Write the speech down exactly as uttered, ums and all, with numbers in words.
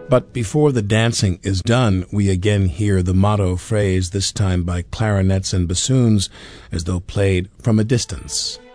But before the dancing is done, we again hear the motto phrase, this time by clarinets and bassoons, as though played from a distance.